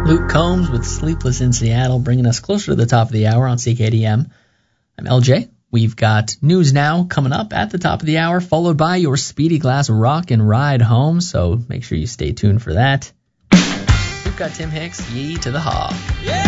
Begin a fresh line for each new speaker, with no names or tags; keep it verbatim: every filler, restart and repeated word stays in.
Luke Combs with Sleepless in Seattle, bringing us closer to the top of the hour on C K D M. I'm L J. We've got News Now coming up at the top of the hour, followed by your Speedy Glass Rock and Ride Home, so make sure you stay tuned for that. We've got Tim Hicks, Yee to the Hog.
Yeah!